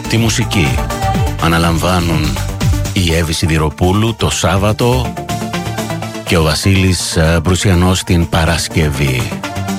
Τη μουσική αναλαμβάνουν η Εύη Σιδηροπούλου το Σάββατο και ο Βασίλης Μπρουσιανός την Παρασκευή.